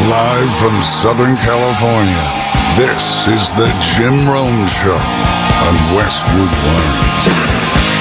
Live from Southern California, this is the Jim Rome Show on Westwood One.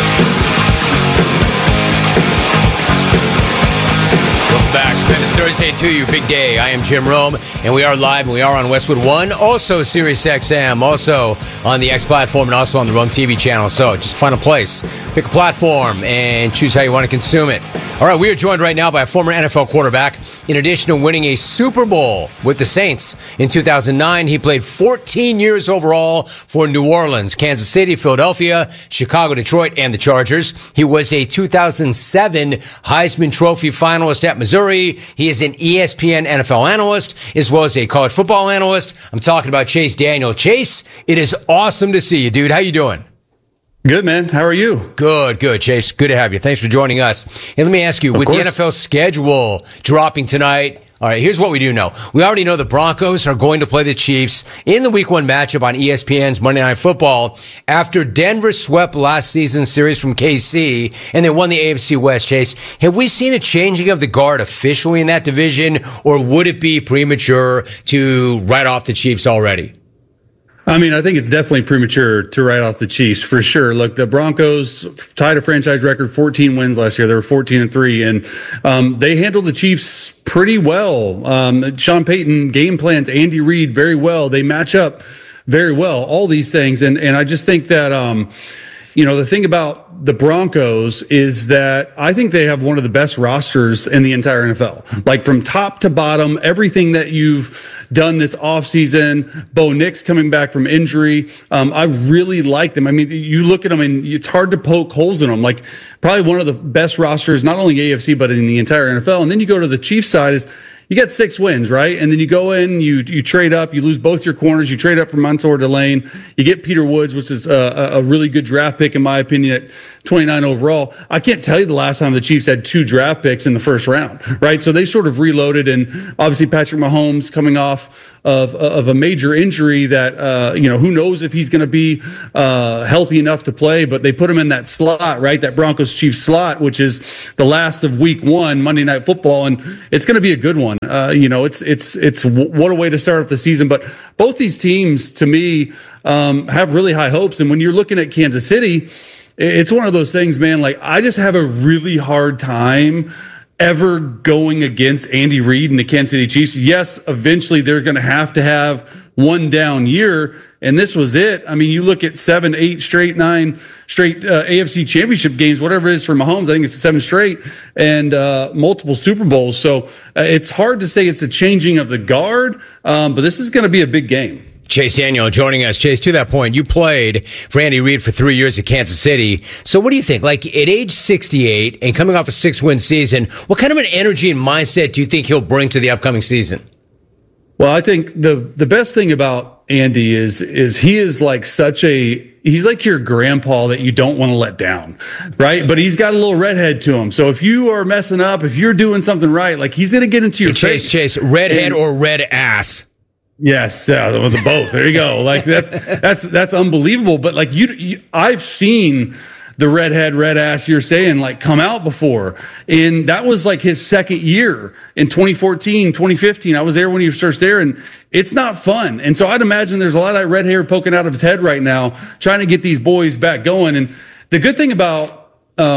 Welcome back. Tremendous Thursday to you. Big day. I am Jim Rome, and we are live, and we are on Westwood One, also Sirius XM, also on the X platform, and also on the Rome TV channel. So just find a place, pick a platform, and choose how you want to consume it. All right, we are joined right now by a former NFL quarterback. In addition to winning a Super Bowl with the Saints in 2009, he played 14 years overall for New Orleans, Kansas City, Philadelphia, Chicago, Detroit, and the Chargers. He was a 2007 Heisman Trophy finalist at Missouri. He is an ESPN NFL analyst, as well as a college football analyst. I'm talking about Chase Daniel. Chase, it is awesome to see you, dude. How you doing? Good, man. How are you? Good, Chase. Good to have you. Thanks for joining us. And let me ask you, with the NFL schedule dropping tonight, all right, here's what we do know. We already know the Broncos are going to play the Chiefs in the Week 1 matchup on ESPN's Monday Night Football after Denver swept last season's series from KC and they won the AFC West. Chase, have we seen a changing of the guard officially in that division, or would it be premature to write off the Chiefs already? I mean, I think it's definitely premature to write off the Chiefs for sure. Look, the Broncos tied a franchise record 14 wins last year. They were 14-3, and they handled the Chiefs pretty well. Sean Payton game plans Andy Reid very well. They match up very well. All these things, and I just think that the thing about the Broncos is that I think they have one of the best rosters in the entire NFL. Like from top to bottom, everything that you've done this offseason, Bo Nix coming back from injury. I really like them. I mean, you look at them and it's hard to poke holes in them. Like probably one of the best rosters, not only AFC, but in the entire NFL. And then you go to the Chiefs side is, you got 6 wins, right? And then you go in, you trade up, you lose both your corners, you trade up for Mansour Delane, you get Peter Woods, which is a really good draft pick in my opinion at 29 overall. I can't tell you the last time the Chiefs had 2 draft picks in the first round, right? So they sort of reloaded, and obviously Patrick Mahomes coming off of a major injury that who knows if he's going to be healthy enough to play, but they put him in that slot, right? That Broncos Chiefs slot, which is the last of Week 1 Monday Night Football, and it's going to be a good one. It's what a way to start off the season. But both these teams, to me, have really high hopes. And when you're looking at Kansas City, it's one of those things, man. Like I just have a really hard time ever going against Andy Reid and the Kansas City Chiefs. Yes, eventually they're going to have one down year, and this was it. I mean, you look at 7, 8 9 straight AFC championship games, whatever it is for Mahomes. I think it's 7 straight and multiple Super Bowls. So it's hard to say it's a changing of the guard, but this is going to be a big game. Chase Daniel joining us. Chase, to that point, you played for Andy Reid for 3 years at Kansas City. So what do you think? Like at age 68 and coming off a 6-win season, what kind of an energy and mindset do you think he'll bring to the upcoming season? Well, I think the best thing about Andy is he is like he's like your grandpa that you don't want to let down, right? But he's got a little redhead to him. So if you are messing up, if you're doing something right, like he's going to get into your face. Chase, redhead or red ass? Yes, the both. There you go. Like that's unbelievable. But like I've seen the redhead, red ass you're saying like come out before, and that was like his second year in 2014, 2015. I was there when he was first there, and it's not fun. And so I'd imagine there's a lot of that red hair poking out of his head right now, trying to get these boys back going. And the good thing about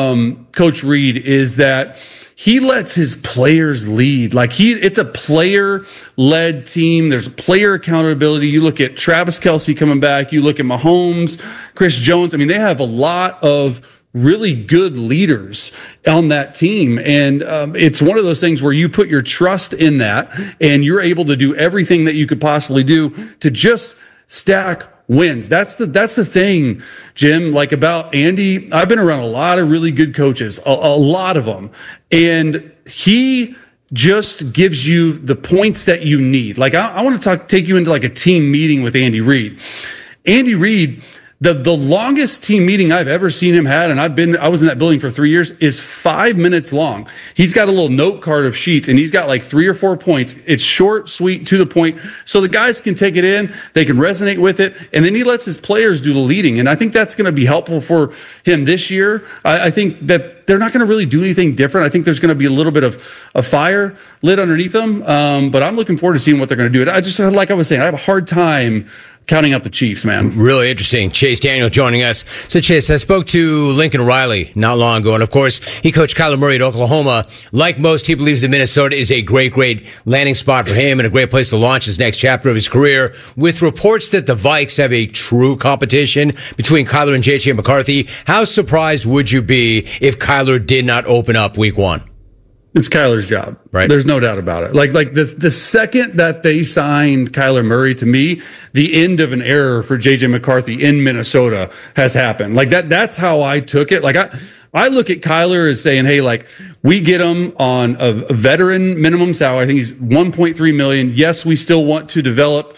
Coach Reid is that he lets his players lead. Like it's a player-led team. There's player accountability. You look at Travis Kelce coming back. You look at Mahomes, Chris Jones. I mean, they have a lot of really good leaders on that team. And it's one of those things where you put your trust in that and you're able to do everything that you could possibly do to just stack wins. That's the thing, Jim, like about Andy. I've been around a lot of really good coaches, a lot of them. And he just gives you the points that you need. Like I want to take you into like a team meeting with Andy Reid. Andy Reid, The longest team meeting I've ever seen him had, and I was in that building for 3 years, is 5 minutes long. He's got a little note card of sheets, and he's got like 3 or 4 points. It's short, sweet, to the point, so the guys can take it in, they can resonate with it, and then he lets his players do the leading. And I think that's going to be helpful for him this year. I think that they're not going to really do anything different. I think there's going to be a little bit of a fire lit underneath them, but I'm looking forward to seeing what they're going to do. I just, like I was saying, I have a hard time counting out the Chiefs, man. Really interesting. Chase Daniel joining us. So, Chase, I spoke to Lincoln Riley not long ago, and of course, he coached Kyler Murray at Oklahoma. Like most, he believes that Minnesota is a great landing spot for him and a great place to launch his next chapter of his career. With reports that the Vikes have a true competition between Kyler and J.J. McCarthy, how surprised would you be if Kyler did not open up week 1? It's Kyler's job. Right. There's no doubt about it. Like the second that they signed Kyler Murray, to me, the end of an era for JJ McCarthy in Minnesota has happened. Like that's how I took it. Like I look at Kyler as saying, hey, like we get him on a veteran minimum salary. I think he's $1.3 million. Yes, we still want to develop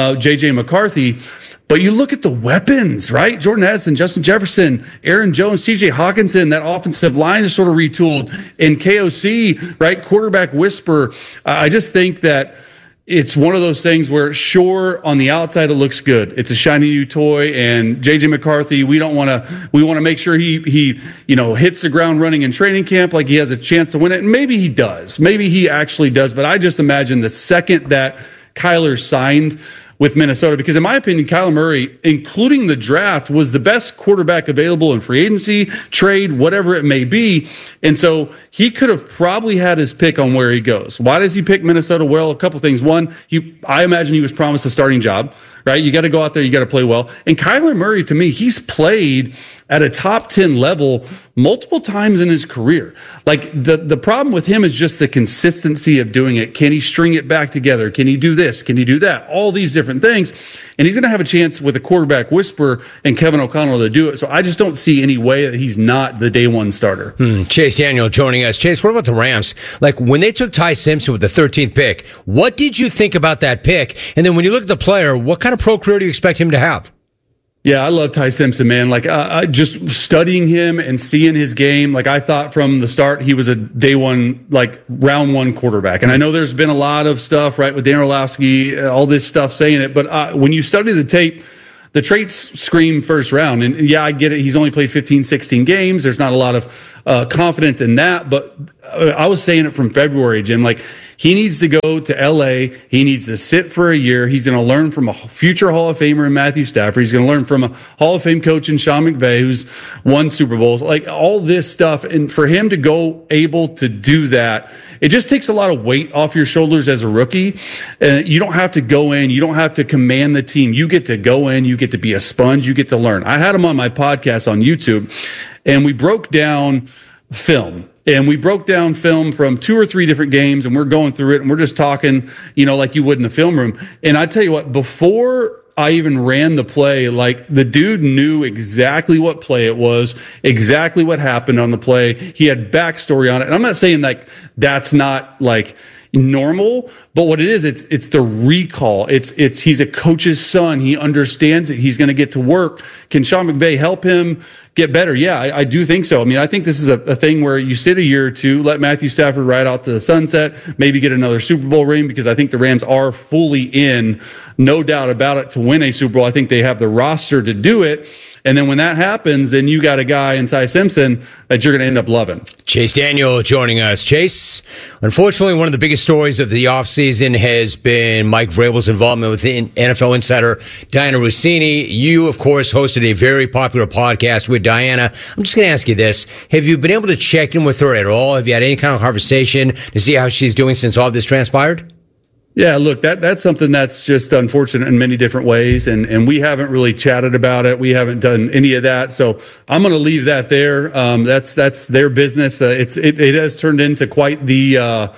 JJ McCarthy. But you look at the weapons, right? Jordan Addison, Justin Jefferson, Aaron Jones, TJ Hawkinson, that offensive line is sort of retooled. And KOC, right? Quarterback whisper. I just think that it's one of those things where, sure, on the outside it looks good. It's a shiny new toy. And JJ McCarthy, we want to make sure he hits the ground running in training camp, like he has a chance to win it. And maybe he does. Maybe he actually does. But I just imagine the second that Kyler signed with Minnesota, because in my opinion, Kyler Murray, including the draft, was the best quarterback available in free agency, trade, whatever it may be. And so he could have probably had his pick on where he goes. Why does he pick Minnesota? Well, a couple things. One, I imagine he was promised a starting job, right? You got to go out there, you got to play well. And Kyler Murray, to me, he's played at a top 10 level multiple times in his career. Like the problem with him is just the consistency of doing it. Can he string it back together? Can he do this? Can he do that? All these different things. And he's going to have a chance with a quarterback whisperer and Kevin O'Connell to do it. So I just don't see any way that he's not the day one starter. Chase Daniel joining us. Chase, what about the Rams? Like when they took Ty Simpson with the 13th pick, what did you think about that pick? And then when you look at the player, what kind of pro career do you expect him to have? Yeah, I love Ty Simpson, man. Like, just studying him and seeing his game, like I thought from the start he was a day one, like round one quarterback. And I know there's been a lot of stuff, right, with Dan Orlovsky, all this stuff saying it. But when you study the tape, the traits scream first round. And yeah, I get it. He's only played 15, 16 games. There's not a lot of confidence in that. But I was saying it from February, Jim, like, he needs to go to L.A. He needs to sit for a year. He's going to learn from a future Hall of Famer in Matthew Stafford. He's going to learn from a Hall of Fame coach in Sean McVay, who's won Super Bowls. Like all this stuff. And for him to go able to do that, it just takes a lot of weight off your shoulders as a rookie. You don't have to go in. You don't have to command the team. You get to go in. You get to be a sponge. You get to learn. I had him on my podcast on YouTube, and we broke down film. And we broke down film from 2 or 3 different games, and we're going through it, and we're just talking, like you would in the film room. And I tell you what, before I even ran the play, like the dude knew exactly what play it was, exactly what happened on the play. He had backstory on it. And I'm not saying like that's not like normal, but what it is, it's the recall. It's he's a coach's son. He understands it. He's going to get to work. Can Sean McVay help him get better? Yeah, I do think so. I mean, I think this is a thing where you sit a year or two, let Matthew Stafford ride out to the sunset, maybe get another Super Bowl ring, because I think the Rams are fully in, no doubt about it, to win a Super Bowl. I think they have the roster to do it. And then when that happens, then you got a guy in Ty Simpson that you're going to end up loving. Chase Daniel joining us. Chase, unfortunately, one of the biggest stories of the offseason has been Mike Vrabel's involvement with NFL insider Diana Rossini. You, of course, hosted a very popular podcast with Diana. I'm just going to ask you this. Have you been able to check in with her at all? Have you had any kind of conversation to see how she's doing since all of this transpired? Yeah, look, that's something that's just unfortunate in many different ways, and we haven't really chatted about it. We haven't done any of that, so I'm going to leave that there. That's their business. It has turned into quite the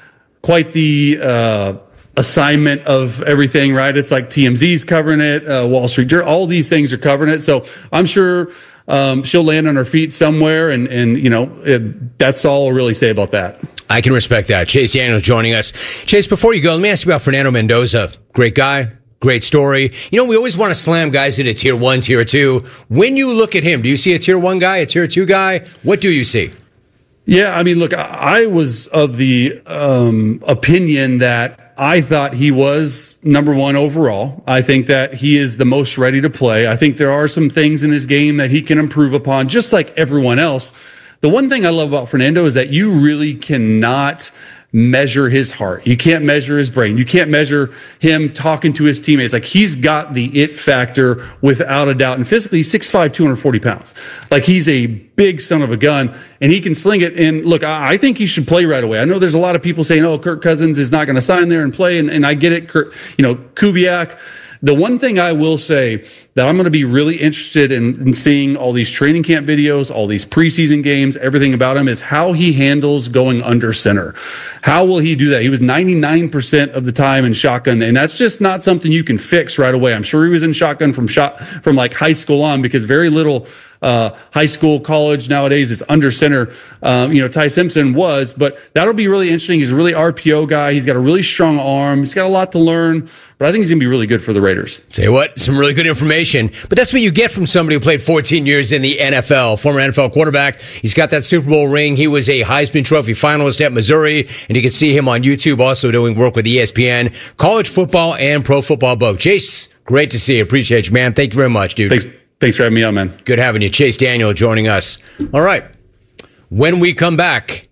assignment of everything, right? It's like TMZ's covering it, Wall Street Journal, all these things are covering it. So I'm sure she'll land on her feet somewhere, and that's all I'll really say about that. I can respect that. Chase Daniel joining us. Chase, before you go, let me ask you about Fernando Mendoza. Great guy, Great story. You know, we always want to slam guys into tier 1, tier 2. When you look at him, do you see a tier 1 guy, a tier 2 guy? What do you see? Yeah, I mean, look, I was of the opinion that I thought he was number 1 overall. I think that he is the most ready to play. I think there are some things in his game that he can improve upon, just like everyone else. The one thing I love about Fernando is that you really cannot measure his heart. You can't measure his brain. You can't measure him talking to his teammates. Like, he's got the it factor without a doubt. And physically, he's 6'5", 240 pounds. Like, he's a big son of a gun, and he can sling it. And look, I think he should play right away. I know there's a lot of people saying, oh, Kirk Cousins is not going to sign there and play. And I get it. Kubiak. The one thing I will say that I'm going to be really interested in seeing all these training camp videos, all these preseason games, everything about him is how he handles going under center. How will he do that? He was 99% of the time in shotgun, and that's just not something you can fix right away. I'm sure he was in shotgun from like high school on, because very little high school, college nowadays is under center. Ty Simpson was, but that'll be really interesting. He's a really RPO guy. He's got a really strong arm. He's got a lot to learn, but I think he's going to be really good for the Raiders. Tell you what, some really good information, but that's what you get from somebody who played 14 years in the NFL, former NFL quarterback. He's got that Super Bowl ring. He was a Heisman Trophy finalist at Missouri, and you can see him on YouTube also doing work with ESPN, college football and pro football both. Chase, great to see you. Appreciate you, man. Thank you very much, dude. Thanks for having me on, man. Good having you. Chase Daniel joining us. All right. When we come back,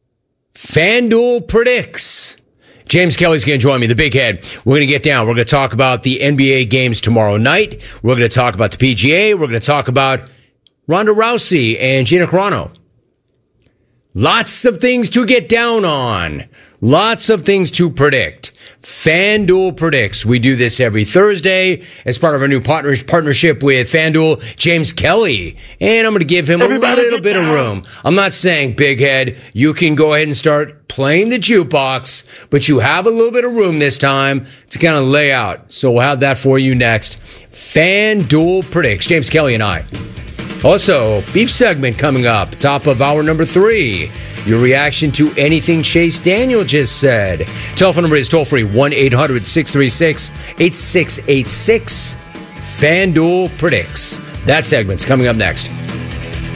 FanDuel predicts. James Kelly's going to join me, the big head. We're going to get down. We're going to talk about the NBA games tomorrow night. We're going to talk about the PGA. We're going to talk about Ronda Rousey and Gina Carano. Lots of things to get down on. Lots of things to predict. FanDuel predicts. We do this every Thursday as part of our new partnership with FanDuel. James Kelly. And I'm going to give him a little bit of room. I'm not saying, big head, you can go ahead and start playing the jukebox, but you have a little bit of room this time to kind of lay out. So we'll have that for you next. FanDuel predicts. James Kelly and I. Also, beef segment coming up, top of hour number 3. Your reaction to anything Chase Daniel just said. Telephone number is toll-free, 1-800-636-8686. FanDuel predicts. That segment's coming up next.